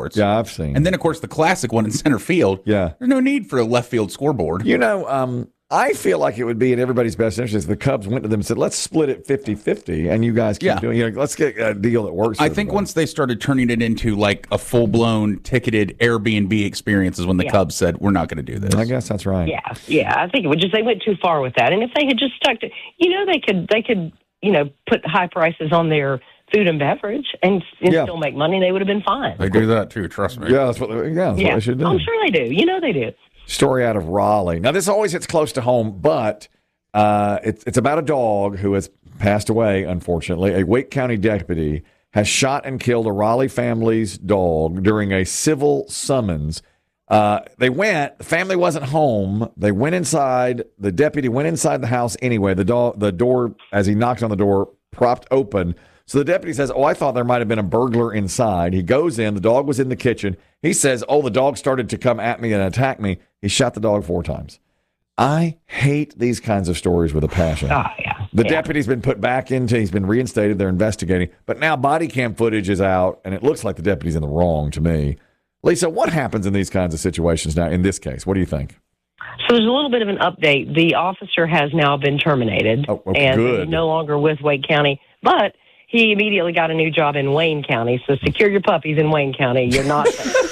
sports. Yeah, I've seen. And then, of course, the classic one in center field. Yeah. There's no need for a left field scoreboard. I feel like it would be in everybody's best interest if the Cubs went to them and said, let's split it 50-50, and you guys keep doing, let's get a deal that works. I think once they started turning it into like a full-blown ticketed Airbnb experience is when the Cubs said, we're not going to do this. I guess that's right. Yeah. I think it would they went too far with that. And if they had just stuck to, they could, put high prices on their food and beverage and still make money. They would have been fine. They do that too, trust me. Yeah, that's what they should do. I'm sure they do. They do. Story out of Raleigh. Now, this always hits close to home, but it's about a dog who has passed away, unfortunately. A Wake County deputy has shot and killed a Raleigh family's dog during a civil summons. The family wasn't home. They went inside. The deputy went inside the house anyway. The door, as he knocked on the door, propped open. So the deputy says, I thought there might have been a burglar inside. He goes in. The dog was in the kitchen. He says, the dog started to come at me and attack me. He shot the dog 4 times. I hate these kinds of stories with a passion. The deputy's been put back he's been reinstated. They're investigating. But now body cam footage is out, and it looks like the deputy's in the wrong to me. Lisa, what happens in these kinds of situations now in this case? What do you think? So there's a little bit of an update. The officer has now been terminated, and good. He's no longer with Wake County, but he immediately got a new job in Wayne County. So secure your puppies in Wayne County. You're not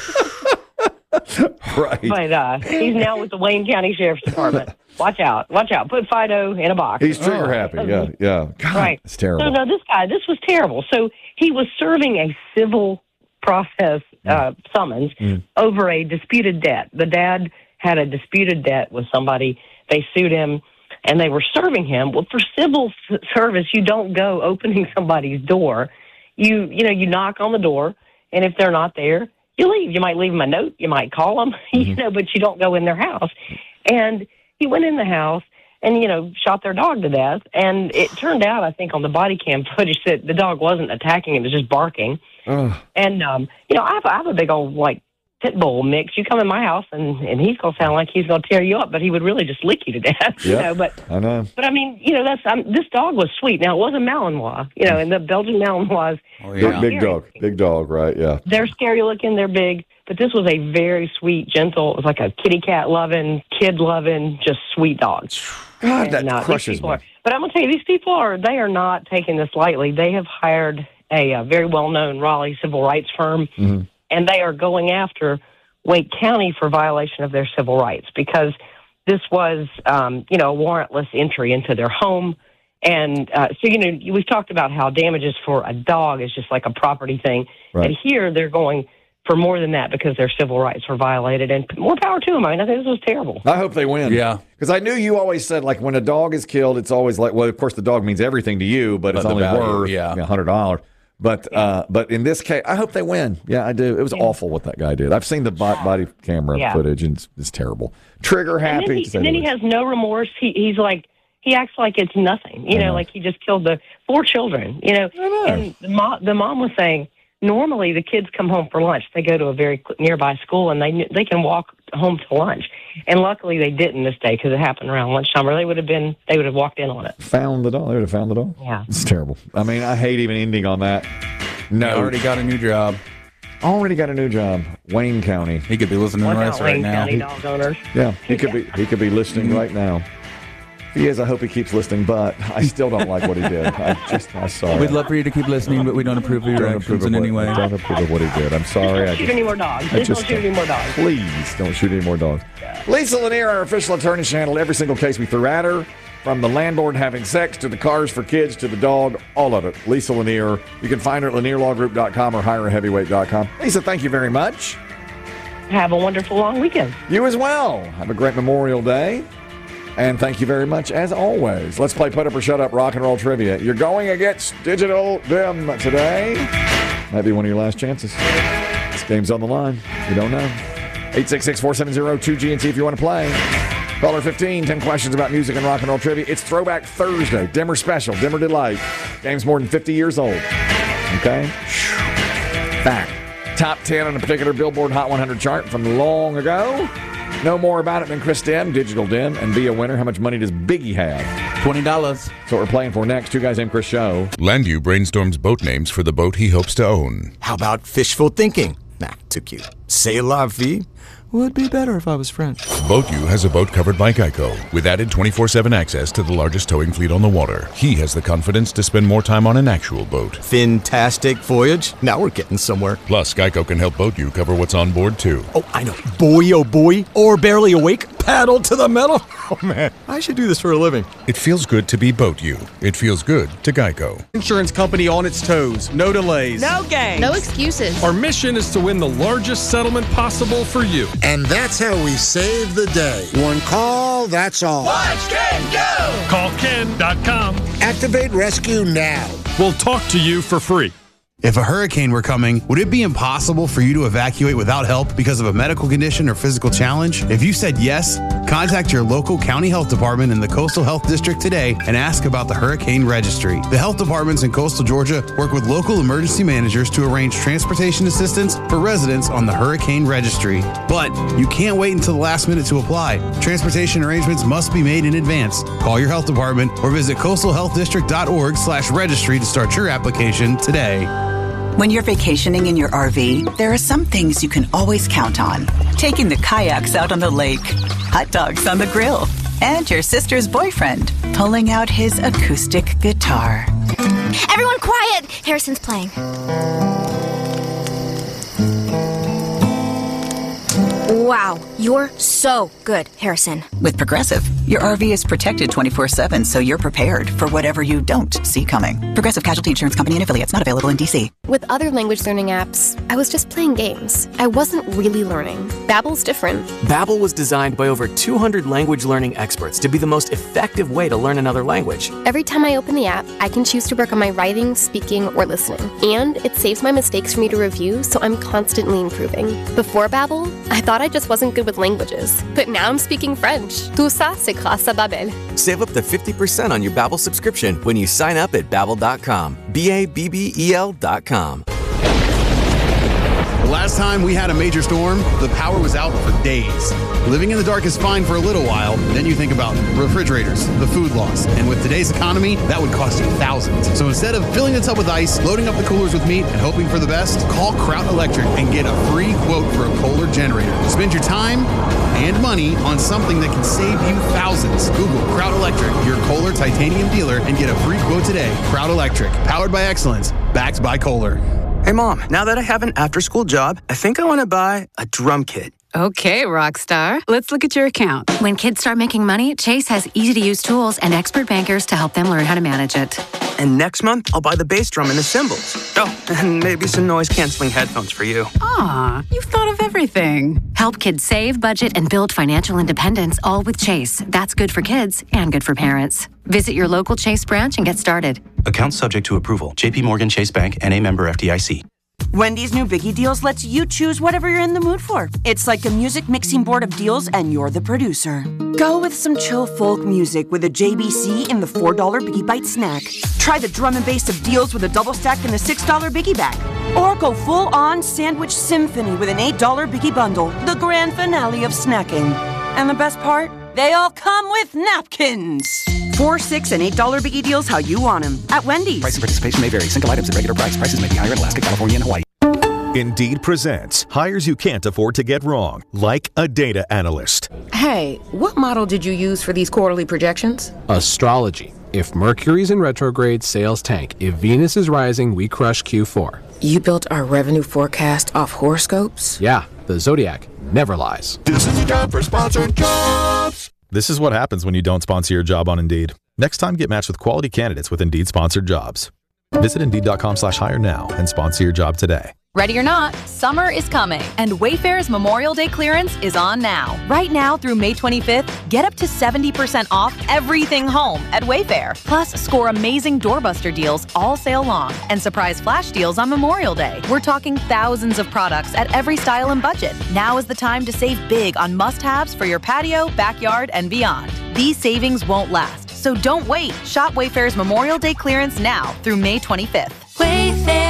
right. But he's now with the Wayne County Sheriff's Department. Watch out. Put Fido in a box. He's trigger happy. Yeah. God, right. It's terrible. So, no, this was terrible. So he was serving a civil process summons over a disputed debt. The dad had a disputed debt with somebody. They sued him, and they were serving him. Well, for civil service, you don't go opening somebody's door. You knock on the door, and if they're not there, you leave. You might leave them a note. You might call them, but you don't go in their house. And he went in the house and, shot their dog to death. And it turned out, I think, on the body cam footage that the dog wasn't attacking. It was just barking. And, I have a big old, pit bull mix. You come in my house and he's going to sound like he's going to tear you up, but he would really just lick you to death. But I know. But I mean, this dog was sweet. Now it was a Malinois, and the Belgian Malinois. Big dog, right? Yeah. They're scary looking. They're big, but this was a very sweet, gentle. It was like a kitty cat loving, kid loving, just sweet dog. God, that crushes me. But I'm going to tell you, these people they are not taking this lightly. They have hired a very well-known Raleigh civil rights firm. And they are going after Wake County for violation of their civil rights because this was, a warrantless entry into their home. And we've talked about how damages for a dog is just like a property thing. Right. And here they're going for more than that because their civil rights were violated. And more power to them. I think this was terrible. I hope they win. Yeah. Because I knew you always said, when a dog is killed, it's always of course, the dog means everything to you, but it's only worth $100. But in this case, I hope they win. Yeah, I do. It was awful what that guy did. I've seen the body camera footage, and it's terrible. Trigger happy. And then he has no remorse. He acts like it's nothing. Like he just killed the 4 children. And the mom was saying, normally the kids come home for lunch. They go to a very nearby school, and they can walk home to lunch. And luckily they didn't this day because it happened around lunchtime, or they would have walked in on it. Found the dog. They would have found the dog. Yeah. It's terrible. I mean, I hate even ending on that. No. Already got a new job. Wayne County. He could be listening to us right now. Wayne County dog owners. Yeah, he could be listening right now. If he is, I hope he keeps listening, but I still don't like what he did. I'm sorry. We'd love for you to keep listening, but we don't approve of your actions in any way. Don't approve of what he did. I'm sorry. Don't shoot any more dogs. Don't shoot any more dogs. Please don't shoot any more dogs. Yeah. Lisa Lanier, our official attorney, she handled every single case we threw at her, from the landlord having sex to the cars for kids to the dog, all of it. Lisa Lanier. You can find her at lanierlawgroup.com or hireaheavyweight.com. Lisa, thank you very much. Have a wonderful long weekend. You as well. Have a great Memorial Day. And thank you very much, as always. Let's play Put Up or Shut Up rock and roll trivia. You're going against Digital Dim today. Might be one of your last chances. This game's on the line. You don't know. 866-470-2GNT if you want to play. Caller 15, 10 questions about music and rock and roll trivia. It's Throwback Thursday. Dimmer Special, Dimmer Delight. Game's more than 50 years old. Okay? Fact. Top 10 on a particular Billboard Hot 100 chart from long ago. Know more about it than Chris Dim, Digital Dim, and be a winner. How much money does Biggie have? $20. That's what we're playing for next. Two Guys Named Chris show. Landu brainstorms boat names for the boat he hopes to own. How about fishful thinking? Nah, too cute. C'est la vie. Would be better if I was French. Boat U has a boat covered by Geico with added 24/7 access to the largest towing fleet on the water. He has the confidence to spend more time on an actual boat. Fantastic voyage. Now we're getting somewhere. Plus, Geico can help Boat U cover what's on board, too. Oh, I know. Boy, oh boy. Or barely awake. Paddle to the metal. Oh, man. I should do this for a living. It feels good to be Boat U. It feels good to Geico. Insurance company on its toes. No delays. No games. No excuses. Our mission is to win the largest settlement possible for you. And that's how we save the day. One call, that's all. Watch Ken go! Call Ken.com. Activate rescue now. We'll talk to you for free. If a hurricane were coming, would it be impossible for you to evacuate without help because of a medical condition or physical challenge? If you said yes, contact your local county health department in the Coastal Health District today and ask about the Hurricane Registry. The health departments in coastal Georgia work with local emergency managers to arrange transportation assistance for residents on the Hurricane Registry. But you can't wait until the last minute to apply. Transportation arrangements must be made in advance. Call your health department or visit coastalhealthdistrict.org/registry to start your application today. When you're vacationing in your RV, there are some things you can always count on. Taking the kayaks out on the lake, hot dogs on the grill, and your sister's boyfriend pulling out his acoustic guitar. Everyone quiet! Harrison's playing. Wow, you're so good, Harrison. With Progressive, your RV is protected 24/7, so you're prepared for whatever you don't see coming. Progressive Casualty Insurance Company and affiliates, not available in D.C. With other language learning apps, I was just playing games. I wasn't really learning. Babbel's different. Babbel was designed by over 200 language learning experts to be the most effective way to learn another language. Every time I open the app, I can choose to work on my writing, speaking, or listening. And it saves my mistakes for me to review, so I'm constantly improving. Before Babbel, I thought I just wasn't good with languages. But now I'm speaking French. Tout ça, c'est grâce à Babbel. Save up to 50% on your Babbel subscription when you sign up at Babbel.com. BABBEL.com. The last time we had a major storm, the power was out for days. Living in the dark is fine for a little while, then you think about refrigerators, the food loss, and with today's economy, that would cost you thousands. So instead of filling the tub with ice, loading up the coolers with meat, and hoping for the best, call Kraut Electric and get a free quote for a Kohler generator. Spend your time and money on something that can save you thousands. Google Kraut Electric, your Kohler titanium dealer, and get a free quote today. Kraut Electric, powered by excellence, backed by Kohler. Hey, Mom, now that I have an after-school job, I think I want to buy a drum kit. Okay, Rockstar. Let's look at your account. When kids start making money, Chase has easy-to-use tools and expert bankers to help them learn how to manage it. And next month, I'll buy the bass drum and the cymbals. Oh, and maybe some noise-canceling headphones for you. Aw, you've thought of everything. Help kids save, budget, and build financial independence, all with Chase. That's good for kids and good for parents. Visit your local Chase branch and get started. Account subject to approval. J.P. Morgan Chase Bank, N.A. member FDIC. Wendy's new Biggie Deals lets you choose whatever you're in the mood for. It's like a music mixing board of deals, and you're the producer. Go with some chill folk music with a JBC in the $4 Biggie Bite snack. Try the drum and bass of deals with a double stack in the $6 Biggie bag. Or go full-on sandwich symphony with an $8 Biggie bundle, the grand finale of snacking. And the best part? They all come with napkins. $4, $6, and $8 Biggie Deals how you want them at Wendy's. Price and participation may vary. Single items at regular price. Prices may be higher in Alaska, California, and Hawaii. Indeed presents hires you can't afford to get wrong, like a data analyst. Hey, what model did you use for these quarterly projections? Astrology. If Mercury's in retrograde, sales tank. If Venus is rising, we crush Q4. You built our revenue forecast off horoscopes? Yeah, the Zodiac never lies. This is a job for sponsored jobs. This is what happens when you don't sponsor your job on Indeed. Next time, get matched with quality candidates with Indeed sponsored jobs. Visit Indeed.com/hire now and sponsor your job today. Ready or not, summer is coming, and Wayfair's Memorial Day clearance is on now. Right now through May 25th, get up to 70% off everything home at Wayfair. Plus, score amazing doorbuster deals all sale long and surprise flash deals on Memorial Day. We're talking thousands of products at every style and budget. Now is the time to save big on must-haves for your patio, backyard, and beyond. These savings won't last, so don't wait. Shop Wayfair's Memorial Day clearance now through May 25th. Wayfair, every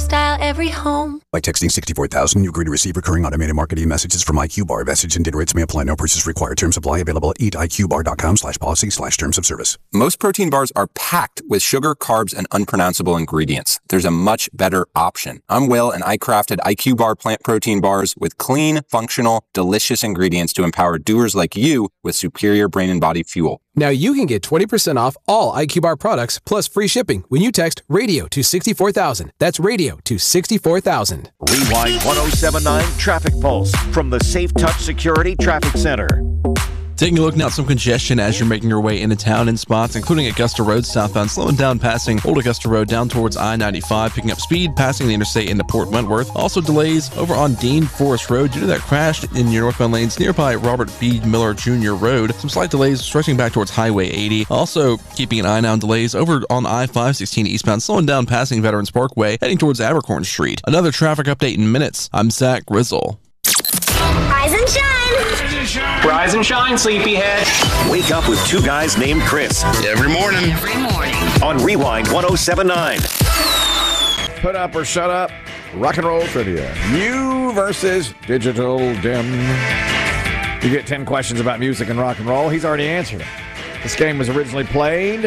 style, every home. By texting 64,000, you agree to receive recurring automated marketing messages from IQ Bar. Message and data rates may apply. No purchase required. Terms apply. Available at eatiqbar.com/policy/terms of service. Most protein bars are packed with sugar, carbs, and unpronounceable ingredients. There's a much better option. I'm Will, and I crafted IQ Bar plant protein bars with clean, functional, delicious ingredients to empower doers like you with superior brain and body fuel. Now you can get 20% off all IQ Bar products plus free shipping when you text radio to 64,000. That's radio to 64,000. Rewind 1079 Traffic Pulse from the Safe Touch Security Traffic Center. Taking a look now at some congestion as you're making your way into town in spots, including Augusta Road southbound, slowing down passing Old Augusta Road down towards I-95, picking up speed, passing the interstate into Port Wentworth. Also delays over on Dean Forest Road due to that crash in your northbound lanes nearby Robert B. Miller Jr. Road. Some slight delays stretching back towards Highway 80. Also keeping an eye on delays over on I-516 eastbound, slowing down passing Veterans Parkway, heading towards Abercorn Street. Another traffic update in minutes. I'm Zach Grizzle. Rise and shine. Rise and shine, sleepyhead. Wake up with two guys named Chris. Every morning. On Rewind 1079. Put up or shut up. Rock and roll trivia. You versus Digital Dim. You get 10 questions about music and rock and roll. He's already answered it. This game was originally played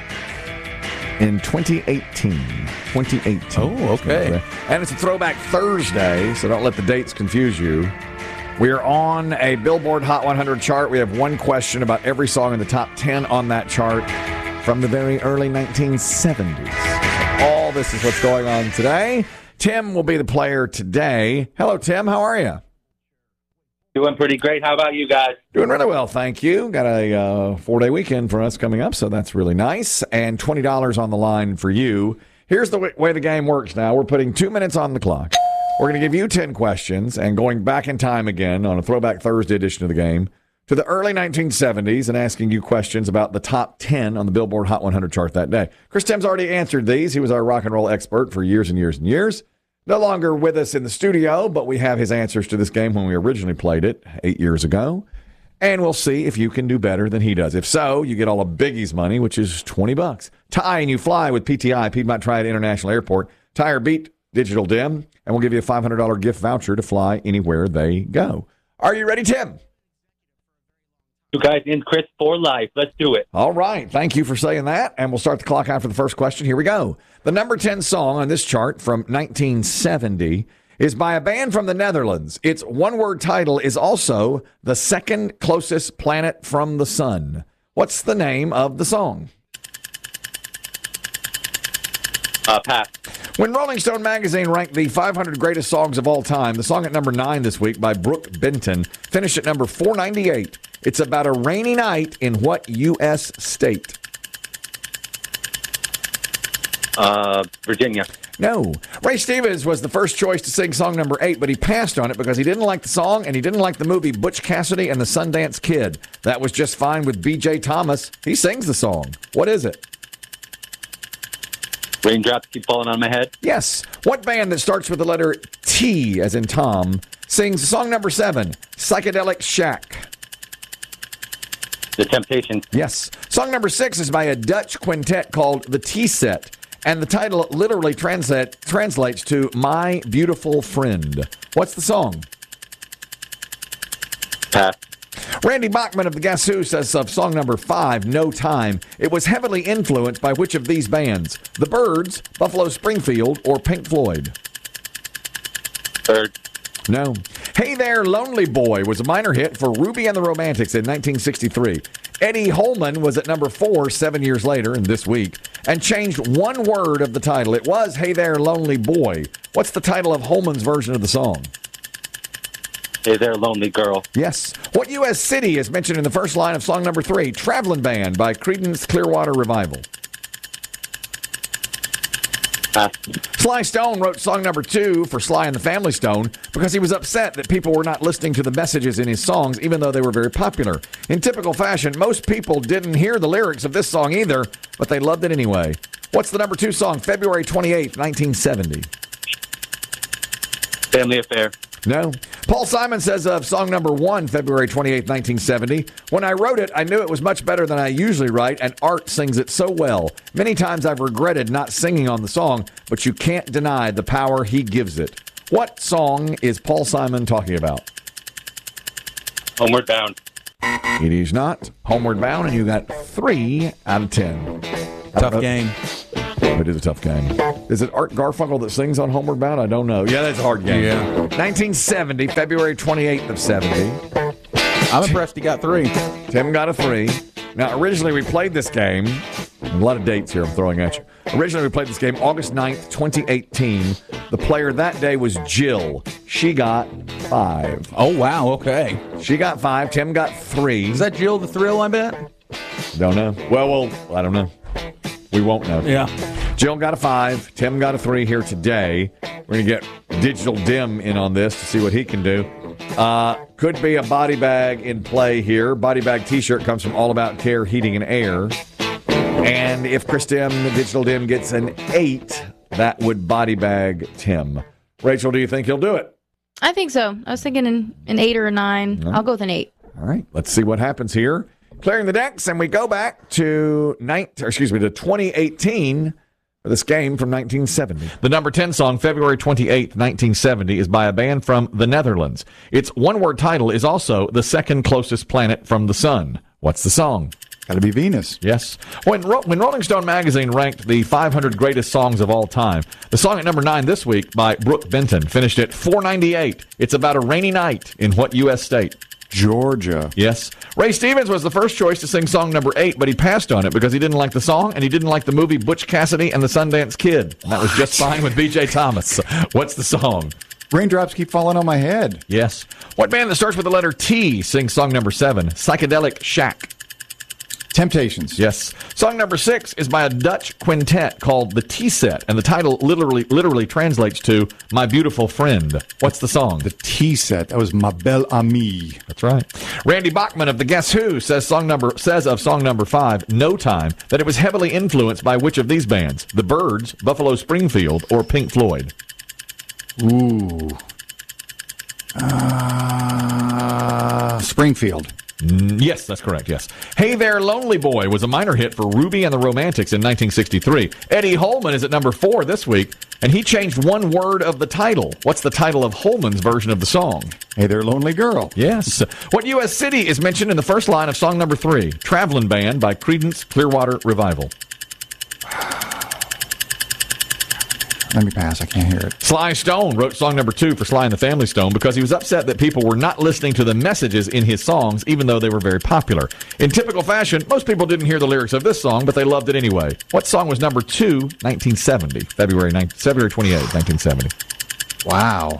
in 2018. Oh, okay. And it's a Throwback Thursday, so don't let the dates confuse you. We are on a Billboard Hot 100 chart. We have one question about every song in the top 10 on that chart from the very early 1970s. All this is what's going on today. Tim will be the player today. Hello, Tim. How are you? Doing pretty great. How about you guys? Doing really well, thank you. Got a 4-day weekend for us coming up, so that's really nice. And $20 on the line for you. Here's the way the game works now. We're putting 2 minutes on the clock. We're going to give you 10 questions and going back in time again on a Throwback Thursday edition of the game to the early 1970s and asking you questions about the top 10 on the Billboard Hot 100 chart that day. Chris Tim's already answered these. He was our rock and roll expert for years and years and years. No longer with us in the studio, but we have his answers to this game when we originally played it 8 years ago. And we'll see if you can do better than he does. If so, you get all of Biggie's money, which is $20. Tie and you fly with PTI, Piedmont Triad International Airport. Tie or beat Digital Dim, and we'll give you a $500 gift voucher to fly anywhere they go. Are you ready, Tim? You guys in Chris for life. Let's do it. All right. Thank you for saying that. And we'll start the clock after the first question. Here we go. The number 10 song on this chart from 1970 is by a band from the Netherlands. Its one-word title is also the second closest planet from the sun. What's the name of the song? Pass. When Rolling Stone magazine ranked the 500 greatest songs of all time, the song at number 9 this week by Brooke Benton finished at number 498. It's about a rainy night in what U.S. state? Virginia. No. Ray Stevens was the first choice to sing song number 8, but he passed on it because he didn't like the song and he didn't like the movie Butch Cassidy and the Sundance Kid. That was just fine with B.J. Thomas. He sings the song. What is it? Raindrops keep falling on my head. Yes. What band that starts with the letter T, as in Tom, sings song number 7, Psychedelic Shack? The Temptations. Yes. Song number 6 is by a Dutch quintet called the T-Set, and the title literally translates to My Beautiful Friend. What's the song? Pass. Randy Bachman of the Guess Who says of song number 5, No Time, it was heavily influenced by which of these bands? The Byrds, Buffalo Springfield, or Pink Floyd? Byrds. No. Hey There, Lonely Boy was a minor hit for Ruby and the Romantics in 1963. Eddie Holman was at number 4 7 years later and this week and changed one word of the title. It was Hey There, Lonely Boy. What's the title of Holman's version of the song? Hey There, Lonely Girl. Yes. What U.S. city is mentioned in the first line of song number 3, Traveling Band by Creedence Clearwater Revival? Sly Stone wrote song number 2 for Sly and the Family Stone because he was upset that people were not listening to the messages in his songs, even though they were very popular. In typical fashion, most people didn't hear the lyrics of this song either, but they loved it anyway. What's the number 2 song, February 28th, 1970? Family Affair. No. Paul Simon says of song number 1, February 28, 1970, when I wrote it, I knew it was much better than I usually write, and Art sings it so well. Many times I've regretted not singing on the song, but you can't deny the power he gives it. What song is Paul Simon talking about? Homeward Bound. It is not Homeward Bound, and you got 3 out of 10. Tough game. It is a tough game. Is it Art Garfunkel that sings on Homeward Bound? I don't know. Yeah, that's a hard game. Yeah. 1970, February 28th of 70. I'm impressed he got 3. Tim got a 3. Now, originally we played this game. A lot of dates here I'm throwing at you. Originally we played this game August 9th, 2018. The player that day was Jill. She got 5. Oh, wow. Okay. She got 5. Tim got 3. Is that Jill the Thrill, I bet? Don't know. Well, I don't know. We won't know. Yeah. Jill got a 5. Tim got a 3 here today. We're going to get Digital Dim in on this to see what he can do. Could be a body bag in play here. Body bag t-shirt comes from All About Care Heating and Air. And if Chris Dim, the Digital Dim, gets an 8, that would body bag Tim. Rachel, do you think he'll do it? I think so. I was thinking an 8 or a 9. No. I'll go with an 8. All right. Let's see what happens here. Clearing the decks, and we go back to 2018 for this game from 1970. The number 10 song, February 28th, 1970, is by a band from the Netherlands. Its one-word title is also the second closest planet from the sun. What's the song? Got to be Venus. Yes. When Rolling Stone magazine ranked the 500 greatest songs of all time, the song at number 9 this week by Brooke Benton finished at 498. It's about a rainy night in what U.S. state? Georgia. Yes. Ray Stevens was the first choice to sing song number 8, but he passed on it because he didn't like the song and he didn't like the movie Butch Cassidy and the Sundance Kid. And that was just fine with B.J. Thomas. What's the song? Raindrops Keep Falling on My Head. Yes. What band that starts with the letter T sings song number 7? Psychedelic Shack. Temptations. Yes. Song number 6 is by a Dutch quintet called the T-Set, and the title literally translates to My Beautiful Friend. What's the song? The T-Set. That was Ma Belle Amie. That's right. Randy Bachman of the Guess Who says of song number 5, No Time, that it was heavily influenced by which of these bands? The Byrds, Buffalo Springfield, or Pink Floyd? Ooh. Springfield. Yes, that's correct, yes. Hey There, Lonely Boy was a minor hit for Ruby and the Romantics in 1963. Eddie Holman is at number 4 this week, and he changed one word of the title. What's the title of Holman's version of the song? Hey There, Lonely Girl. Yes. What U.S. city is mentioned in the first line of song number 3? Traveling Band by Creedence Clearwater Revival. Let me pass. I can't hear it. Sly Stone wrote song number 2 for Sly and the Family Stone because he was upset that people were not listening to the messages in his songs, even though they were very popular. In typical fashion, most people didn't hear the lyrics of this song, but they loved it anyway. What song was number 2, 1970? February 28, 1970. Wow.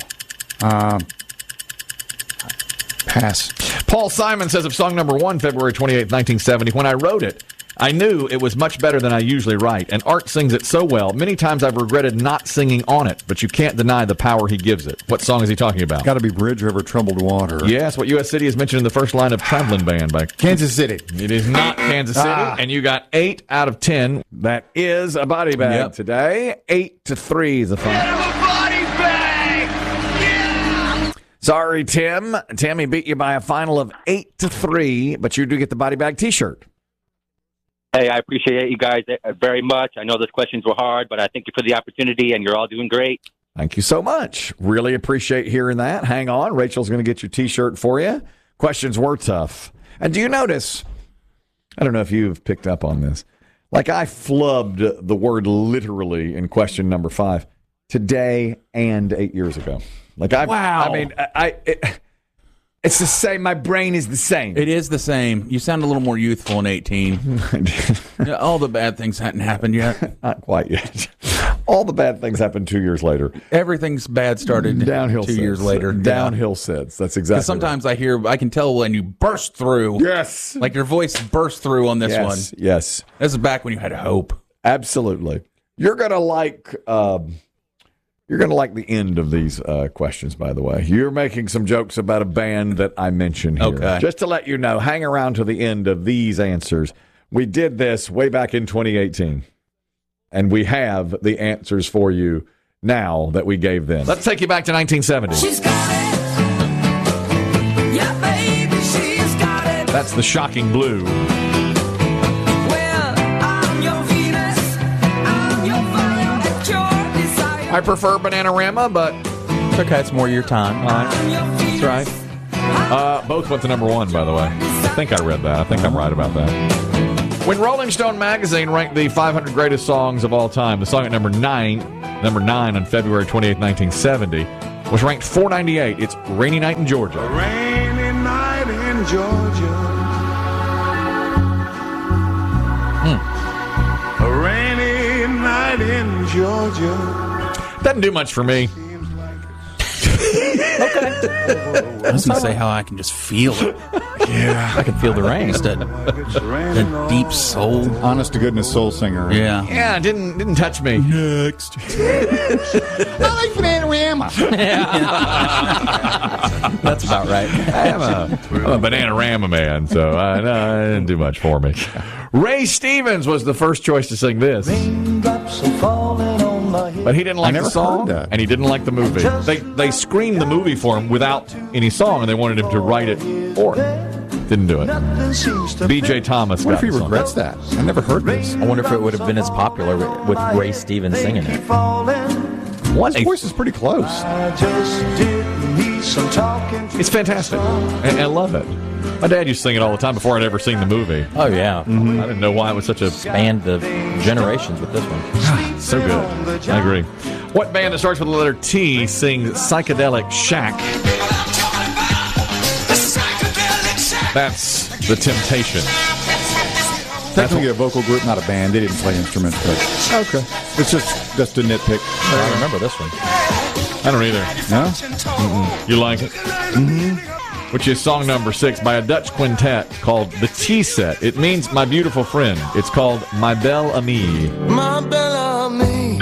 Pass. Paul Simon says of song number 1, February 28, 1970, when I wrote it, I knew it was much better than I usually write, and Art sings it so well. Many times I've regretted not singing on it, but you can't deny the power he gives it. What song is he talking about? Got to be Bridge Over Troubled Water. Yes, what U.S. city is mentioned in the first line of Traveling Band by Kansas City. It is not Kansas City, and you got 8 out of 10. That is a body bag today. 8-3 is the final. Sorry, Tim. Tammy beat you by a final of 8-3, but you do get the body bag T-shirt. Hey, I appreciate you guys very much. I know those questions were hard, but I thank you for the opportunity, and you're all doing great. Thank you so much. Really appreciate hearing that. Hang on. Rachel's going to get your T-shirt for you. Questions were tough. And do you notice, I don't know if you've picked up on this, like I flubbed the word literally in question number 5 today and 8 years ago. Like wow. I mean, it's the same. My brain is the same. It is the same. You sound a little more youthful in 18. All the bad things hadn't happened yet. Not quite yet. All the bad things happened 2 years later. Everything's bad started downhill 2 years later. Downhill SIDS. That's exactly. Sometimes I can tell when you burst through. Yes. Like your voice burst through on this one. Yes. This is back when you had hope. Absolutely. You're gonna like. You're going to like the end of these questions, by the way. You're making some jokes about a band that I mentioned here. Okay. Just to let you know, hang around to the end of these answers. We did this way back in 2018, and we have the answers for you now that we gave them. Let's take you back to 1970. She's got it. That's The Shocking Blue. I prefer Bananarama, but It's okay. It's more your time. that's right. Both went to number 1, by the way. I think I read that. I think I'm right about that. When Rolling Stone magazine ranked the 500 greatest songs of all time, the song at number 9 on February 28, 1970, was ranked 498. It's Rainy Night in Georgia. Rainy night in Georgia. A rainy night in Georgia. Doesn't do much for me. I was going to say how I can just feel it. Yeah. I can feel the rain. Just that deep soul. Honest to goodness soul singer. Yeah. Yeah, it didn't touch me. Next. I like Bananarama. That's about right. I'm a Bananarama man, so it didn't do much for me. Ray Stevens was the first choice to sing this. But he didn't like the song, and he didn't like the movie. They screened the movie for him without any song, and they wanted him to write it for him. Didn't do it. B.J. Thomas. What if he regrets that? I never heard this. I wonder if it would have been as popular with Ray Stevens singing it. His voice is pretty close. It's fantastic. I love it. My dad used to sing it all the time before I'd ever seen the movie. Oh, yeah. Mm-hmm. I didn't know why it was such a... Spanned the generations with this one. So good. I agree. What band that starts with the letter T sings Psychedelic Shack? That's The Temptations. Technically a vocal group, not a band. They didn't play instruments, but okay. It's just a nitpick. I don't remember this one. I don't either. No? Mm-mm. You like it? Mm-hmm. Which is song number 6 by a Dutch quintet called the T-Set. It means my beautiful friend. It's called My Belle Amie. My belle amie.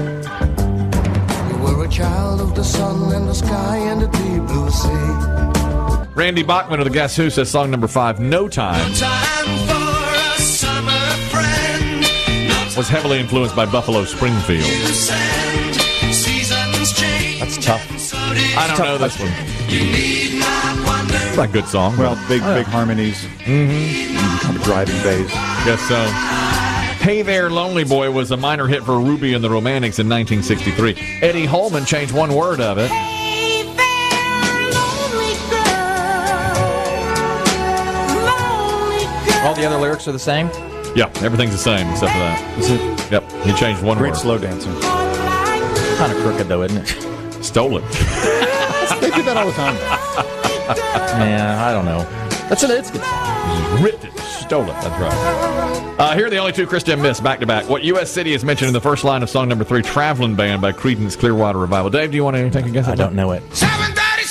You were a child of the sun and the sky and the deep blue sea. Randy Bachman of the Guess Who says song number 5, No Time, was heavily influenced by Buffalo Springfield. That's tough. I don't know this one. It's not a good song. Well, big harmonies. Mm-hmm. Kind of driving bass. Guess so. Hey There, Lonely Boy was a minor hit for Ruby and the Romantics in 1963. Eddie Holman changed one word of it. All the other lyrics are the same? Yeah, everything's the same except for that. Is it? Yep, he changed one Great word. slow dancing. Kind of crooked, though, isn't it? Stole it. They do that all the time. Yeah, I don't know. It's a good song. Ripped it, stole it. That's right. Here are the only two Christian myths back to back. What U.S. city is mentioned in the first line of song number 3, Traveling Band by Creedence Clearwater Revival? Dave, do you want to take a guess at I don't know it.